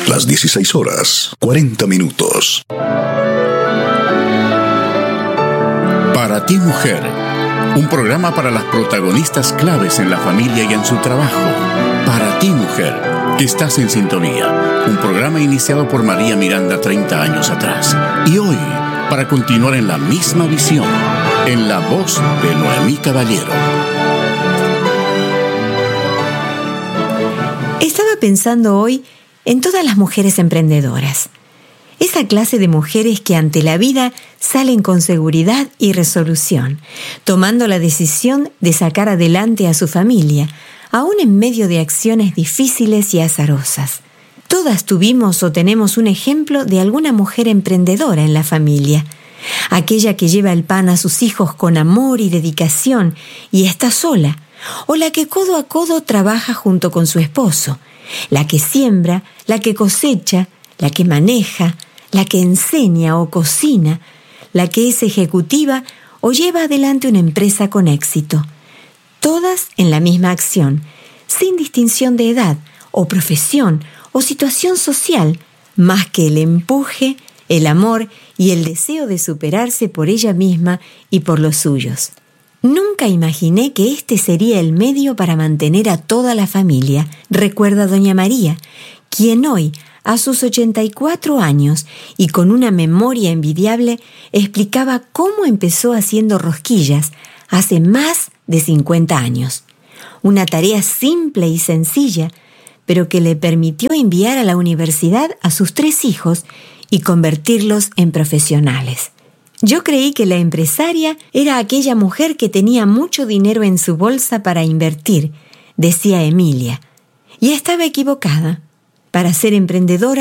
Las 16:40. Para ti, mujer, un programa para las protagonistas claves en la familia y en su trabajo. Para ti, mujer, que estás en sintonía. Un programa iniciado por María Miranda 30 años atrás. Y hoy, para continuar en la misma visión, en la voz de Noemí Caballero. Estaba pensando hoy en todas las mujeres emprendedoras. Esa clase de mujeres que ante la vida salen con seguridad y resolución, tomando la decisión de sacar adelante a su familia, aún en medio de acciones difíciles y azarosas. Todas tuvimos o tenemos un ejemplo de alguna mujer emprendedora en la familia, aquella que lleva el pan a sus hijos con amor y dedicación y está sola, o la que codo a codo trabaja junto con su esposo, la que siembra, la que cosecha, la que maneja, la que enseña o cocina, la que es ejecutiva o lleva adelante una empresa con éxito. Todas en la misma acción, sin distinción de edad o profesión o situación social, más que el empuje, el amor y el deseo de superarse por ella misma y por los suyos. Nunca imaginé que este sería el medio para mantener a toda la familia, recuerda doña María, quien hoy, a sus 84 años y con una memoria envidiable, explicaba cómo empezó haciendo rosquillas hace más de 50 años. Una tarea simple y sencilla, pero que le permitió enviar a la universidad a sus 3 hijos y convertirlos en profesionales. Yo creí que la empresaria era aquella mujer que tenía mucho dinero en su bolsa para invertir, decía Emilia, y estaba equivocada. Para ser emprendedora